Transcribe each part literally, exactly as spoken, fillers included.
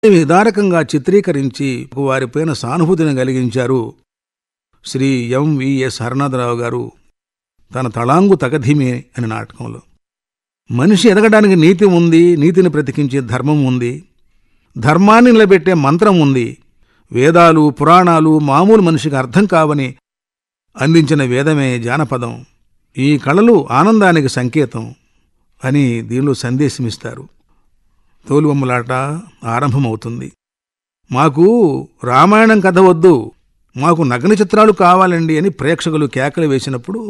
విదారకంగా చిత్రీకరించి వారిపైన సానుభూతిని కలిగించారు శ్రీ ఎంవిఎస్ హరనాథరావు గారు తన తళాంగు తగధిమి అనే నాటకంలో. మనిషి ఎదగడానికి నీతి ఉంది, నీతిని బ్రతికించే ధర్మం ఉంది, ధర్మాన్ని నిలబెట్టే మంత్రం ఉంది. వేదాలు పురాణాలు మామూలు మనిషికి అర్థం కావని అందించిన వేదమే జానపదం. ఈ కళలు ఆనందానికి సంకేతం అని దీనిలో సందేశమిస్తారు. తోలుబొమ్మలాట ఆరంభమవుతుంది. మాకు రామాయణం కథ వద్దు, మాకు నగ్న చిత్రాలు కావాలండి అని ప్రేక్షకులు కేకలు వేసినప్పుడు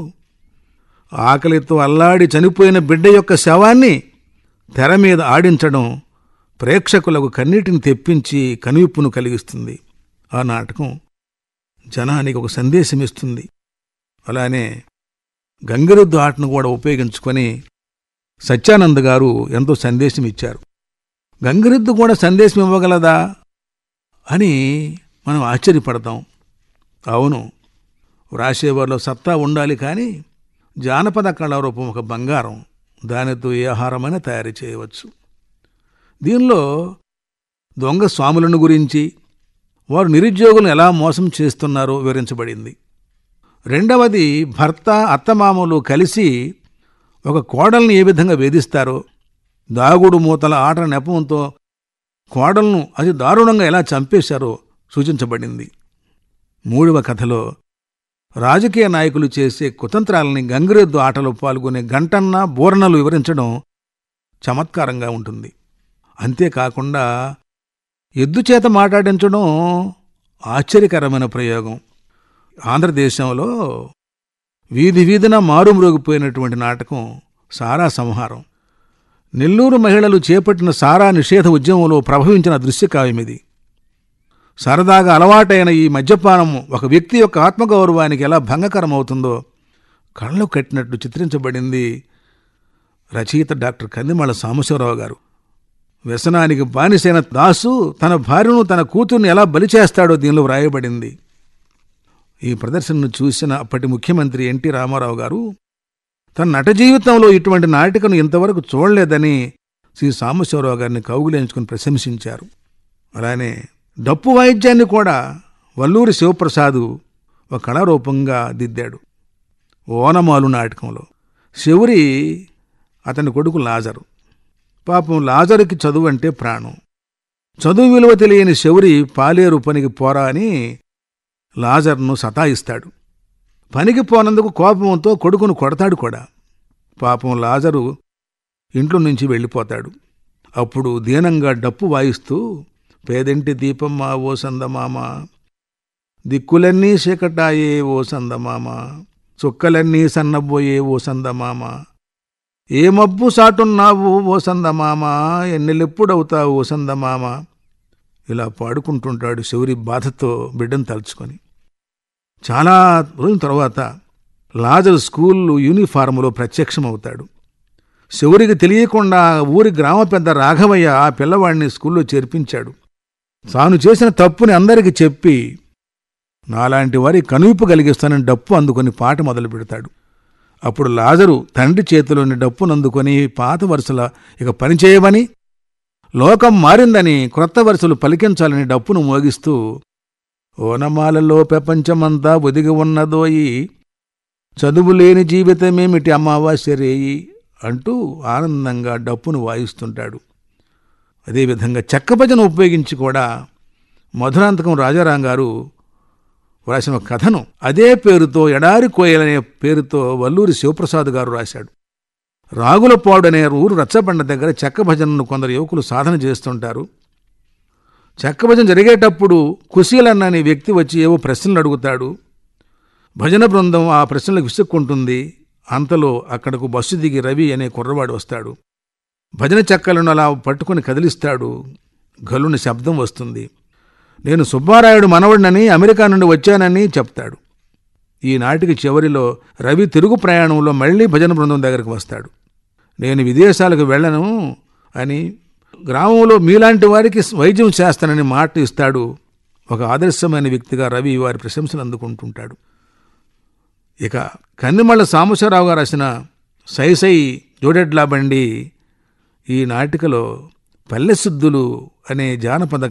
ఆకలితో అల్లాడి చనిపోయిన బిడ్డ యొక్క శవాన్ని తెర మీద ఆడించడం ప్రేక్షకులకు కన్నీటిని తెప్పించి కనువిప్పును కలిగిస్తుంది. ఆ నాటకం జనానికి ఒక సందేశమిస్తుంది. అలానే గంగిరెద్దు ఆటను కూడా ఉపయోగించుకొని సత్యానంద్ గారు ఎంతో సందేశం ఇచ్చారు. గంగిరెద్దు కూడా సందేశం ఇవ్వగలదా అని మనం ఆశ్చర్యపడతాం. అవును, వ్రాసేవారిలో సత్తా ఉండాలి, కానీ జానపద కళారూపం ఒక బంగారం, దానితో ఏ ఆహారమైనా తయారు చేయవచ్చు. దీనిలో దొంగ స్వాములను గురించి, వారు నిరుద్యోగులను ఎలా మోసం చేస్తున్నారో వివరించబడింది. రెండవది, భర్త అత్తమామలు కలిసి ఒక కోడల్ని ఏ విధంగా వేధిస్తారో, దాగుడు మూతల ఆట నెపంతో కోడలను అతి దారుణంగా ఎలా చంపేశారో సూచించబడింది. మూడవ కథలో రాజకీయ నాయకులు చేసే కుతంత్రాలని గంగిరెద్దు ఆటలో పాల్గొనే గంటన్న బోర్నలు వివరించడం చమత్కారంగా ఉంటుంది. అంతేకాకుండా ఎద్దు చేత మాట్లాడించడం ఆశ్చర్యకరమైన ప్రయోగం. ఆంధ్రదేశంలో వీధి వీధిన మారుమ్రోగిపోయినటువంటి నాటకం సారా సంహారం. నెల్లూరు మహిళలు చేపట్టిన సారా నిషేధ ఉద్యమంలో ప్రభవించిన దృశ్యకావ్యమిది. సరదాగా అలవాటైన ఈ మద్యపానం ఒక వ్యక్తి యొక్క ఆత్మగౌరవానికి ఎలా భంగకరమవుతుందో కళ్ళకు కట్టినట్లు చిత్రించబడింది రచయిత డాక్టర్ కందిమళ్ళ సాంబశివరావు గారు. వ్యసనానికి బానిసైన దాసు తన భార్యను తన కూతుర్ని ఎలా బలి చేస్తాడో దీనిలో వ్రాయబడింది. ఈ ప్రదర్శనను చూసిన అప్పటి ముఖ్యమంత్రి ఎన్టీ రామారావు గారు తన నట జీవితంలో ఇటువంటి నాటికను ఇంతవరకు చూడలేదని శ్రీ సాంబశివరావు గారిని కౌగిలించుకుని ప్రశంసించారు. అలానే డప్పు వాయిద్యాన్ని కూడా వల్లూరి శివప్రసాదు ఒక కళారూపంగా దిద్దాడు. ఓనమాలు నాటకంలో శౌరి అతని కొడుకు లాజరు. పాపం లాజరుకి చదువు అంటే ప్రాణం. చదువు విలువ తెలియని శౌరి పాలేరు పనికి పోరా అని లాజర్ను సతాయిస్తాడు. పనికి పోనందుకు కోపంతో కొడుకును కొడతాడు కూడా. పాపం లాజరు ఇంట్లో నుంచి వెళ్ళిపోతాడు. అప్పుడు దీనంగా డప్పు వాయిస్తూ, పేదింటి దీపమ్మా ఓ సందమామ, దిక్కులన్నీ చీకటాయే ఓ సందమామ, చుక్కలన్నీ సన్నబోయే ఓ సందమామ, ఏ మబ్బు సాటున్నావు ఓ సందమామ, ఎన్నెలెప్పుడవుతావు ఓ సందమామ, ఇలా పాడుకుంటుంటాడు శౌరి బాధతో బిడ్డను తలుచుకొని. చాలా రోజుల తర్వాత లాజరు స్కూలు యూనిఫారంలో ప్రత్యక్షమవుతాడు. శౌరికి తెలియకుండా ఊరి గ్రామ పెద్ద రాఘవయ్య ఆ పిల్లవాడిని స్కూల్లో చేర్పించాడు. తాను చేసిన తప్పుని అందరికీ చెప్పి నాలాంటి వారి కనువిప్పు కలిగిస్తానని డప్పు అందుకొని పాట మొదలు పెడతాడు. అప్పుడు లాజరు తండ్రి చేతిలోని డప్పును అందుకొని పాత వరుసల ఇక పనిచేయమని, లోకం మారిందని క్రొత్త వరుసలు పలికించాలని డప్పును మోగిస్తూ, ఓనమాలలో ప్రపంచమంతా ఒదిగి ఉన్నదోయి, చదువులేని జీవితమేమిటి అమావాస్యరేయి అంటూ ఆనందంగా డప్పును వాయిస్తుంటాడు. అదేవిధంగా చెక్క భజన ఉపయోగించి కూడా మధురాంతకం రాజారాం గారు వ్రాసిన కథను అదే పేరుతో ఎడారి కోయలనే పేరుతో వల్లూరి శివప్రసాద్ గారు రాశాడు. రాగులపాడు అనే ఊరు రచ్చబండ దగ్గర చెక్క భజనను కొందరు యువకులు సాధన చేస్తుంటారు. చెక్క భజన జరిగేటప్పుడు కుశీలన్న అనే వ్యక్తి వచ్చి ఏవో ప్రశ్నలు అడుగుతాడు. భజన బృందం ఆ ప్రశ్నలకు విసుక్కుంటుంది. అంతలో అక్కడకు బస్సు దిగి రవి అనే కుర్రవాడు వస్తాడు. భజన చెక్కలను అలా పట్టుకుని కదిలిస్తాడు. గల్లున శబ్దం వస్తుంది. నేను సుబ్బారాయుడు మనవడినని, అమెరికా నుండి వచ్చానని చెప్తాడు. ఈనాటికి చివరిలో రవి తిరుగు ప్రయాణంలో మళ్లీ భజన బృందం దగ్గరకు వస్తాడు. నేను విదేశాలకు వెళ్ళను అని, గ్రామంలో మీలాంటి వారికి వైద్యం చేస్తానని మాట ఇస్తాడు. ఒక ఆదర్శమైన వ్యక్తిగా రవి వారి ప్రశంసలు అందుకుంటుంటాడు. ఇక కందిమళ్ళ సాంబశివరావు గారు రాసిన సై సై జోడెడ్లా బండి ఈ నాటికలో పల్లెసిద్ధులు అనే జానపద